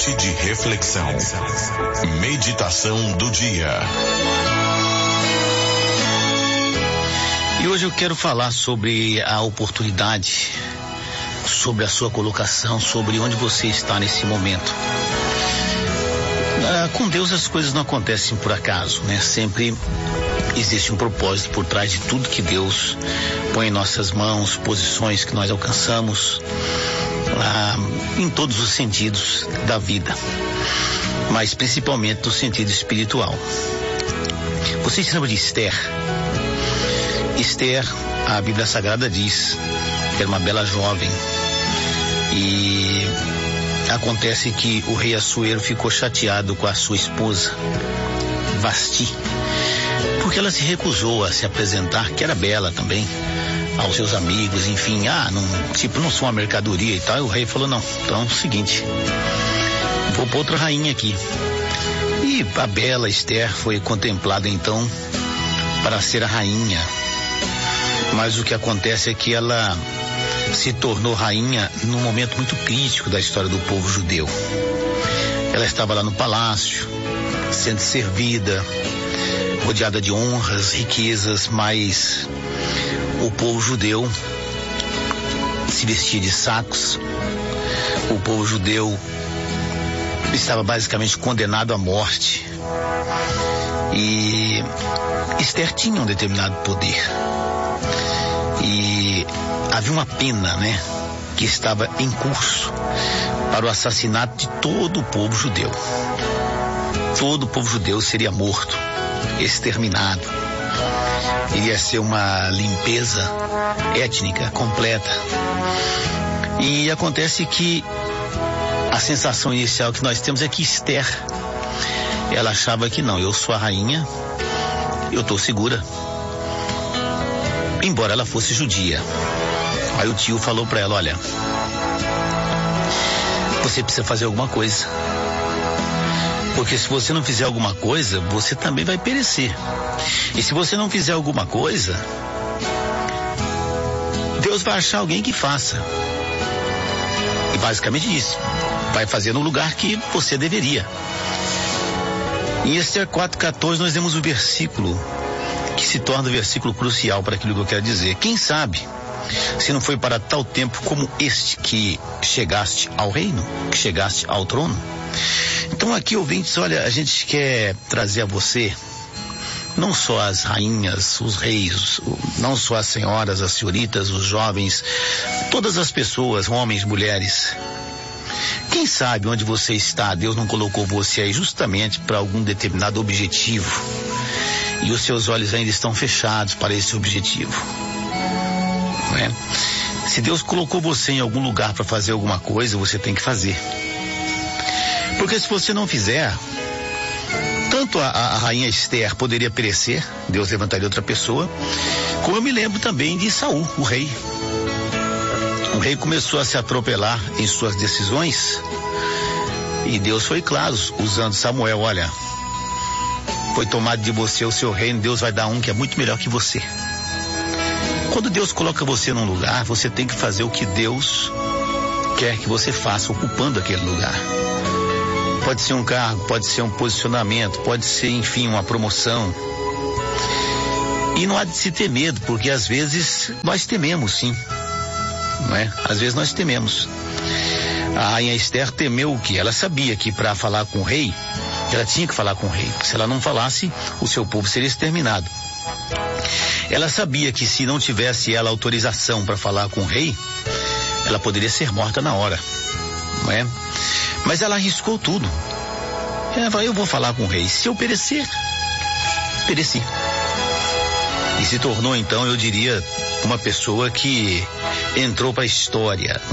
Noite de reflexão. Meditação do dia. E hoje eu quero falar sobre a oportunidade, sobre a sua colocação, sobre onde você está nesse momento. Com Deus as coisas não acontecem por acaso, né? Sempre existe um propósito por trás de tudo que Deus põe em nossas mãos, posições que nós alcançamos, em todos os sentidos da vida, mas principalmente no sentido espiritual. Você se lembra de Esther? Esther, a Bíblia Sagrada diz que era uma bela jovem, e acontece que o rei Assuero ficou chateado com a sua esposa, Vasti, porque ela se recusou a se apresentar, que era bela também, aos seus amigos, enfim, não sou uma mercadoria e tal. E o rei falou, não, então é o seguinte, vou pôr outra rainha aqui. E a bela Esther foi contemplada então para ser a rainha, mas o que acontece é que ela se tornou rainha num momento muito crítico da história do povo judeu. Ela estava lá no palácio, sendo servida, rodeada de honras, riquezas, mas o povo judeu se vestia de sacos. O povo judeu estava basicamente condenado à morte. E Esther tinha um determinado poder. E havia uma pena, né, que estava em curso para o assassinato de todo o povo judeu. Todo o povo judeu seria morto, exterminado. Iria ser uma limpeza étnica completa. E acontece que a sensação inicial que nós temos é que Esther, ela achava que não, eu sou a rainha, eu estou segura, embora ela fosse judia. Aí o tio falou para ela, olha, você precisa fazer alguma coisa, porque se você não fizer alguma coisa, você também vai perecer. E se você não fizer alguma coisa, Deus vai achar alguém que faça. E basicamente isso, vai fazer no lugar que você deveria. Em Esther 4:14 nós temos o versículo que se torna o versículo crucial para aquilo que eu quero dizer. Quem sabe se não foi para tal tempo como este que chegaste ao reino, que chegaste ao trono? Então aqui, ouvintes, olha, a gente quer trazer a você não só as rainhas, os reis, não só as senhoras, as senhoritas, os jovens, todas as pessoas, homens, mulheres. Quem sabe onde você está, Deus não colocou você aí justamente para algum determinado objetivo, e os seus olhos ainda estão fechados para esse objetivo, não é? Se Deus colocou você em algum lugar para fazer alguma coisa, você tem que fazer. Porque se você não fizer, tanto a rainha Esther poderia perecer, Deus levantaria outra pessoa, como eu me lembro também de Saul, o rei. O rei começou a se atropelar em suas decisões, e Deus foi claro, usando Samuel, olha, foi tomado de você o seu reino, Deus vai dar um que é muito melhor que você. Quando Deus coloca você num lugar, você tem que fazer o que Deus quer que você faça, ocupando aquele lugar. Pode ser um cargo, pode ser um posicionamento, pode ser, enfim, uma promoção. E não há de se ter medo, porque às vezes nós tememos, sim. Não é? Às vezes nós tememos. A rainha Esther temeu o quê? Ela sabia que para falar com o rei, ela tinha que falar com o rei. Se ela não falasse, o seu povo seria exterminado. Ela sabia que se não tivesse ela autorização para falar com o rei, ela poderia ser morta na hora. Não é? Mas ela arriscou tudo. Ela falou, eu vou falar com o rei. Se eu perecer, pereci. E se tornou então, eu diria, uma pessoa que entrou para a história.